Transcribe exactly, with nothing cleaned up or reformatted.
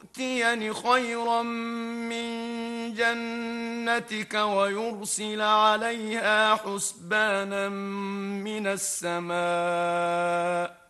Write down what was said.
يؤتين خيرا من جنتك ويرسل عليها حسبانا من السماء